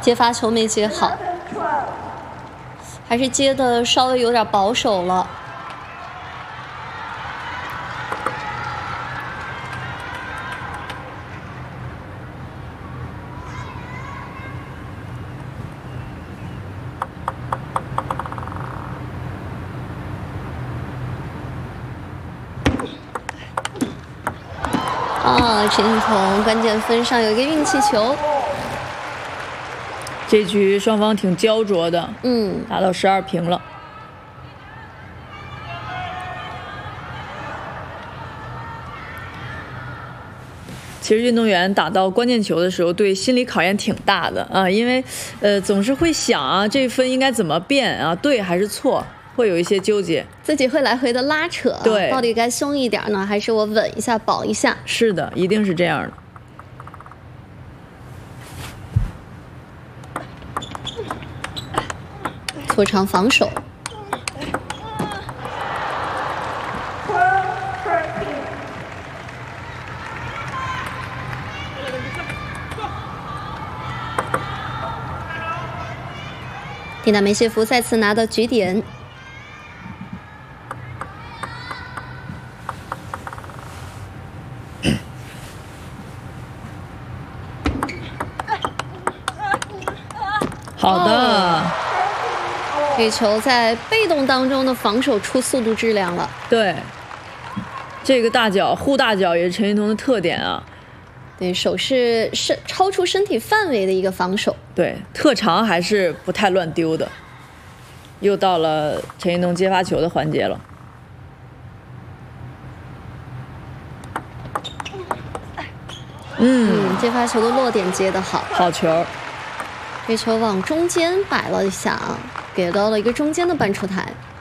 接发球没接好，还是接的稍微有点保守了。陈幸同关键分上有一个运气球。 这局双方挺焦灼的，打到12平了。其实运动员打到关键球的时候，对心理考验挺大的啊，因为总是会想啊，这分应该怎么变啊，对还是错？会有一些纠结， 自己会来回的拉扯， 对， 到底该凶一点呢，还是我稳一下保一下？ 是的，一定是这样的。 拖长防守，蒂娜梅谢夫再次拿到局点。 好的， 这球在被动当中的防守出速度质量了。 对，这个大脚护大脚也是陈幸同的特点啊。 对手是超出身体范围的一个防守。 对，特长还是不太乱丢的。又到了陈幸同接发球的环节了。 接发球的落点接得好， 好球。 这球往中间摆了一下啊，给到了一个中间的半出台。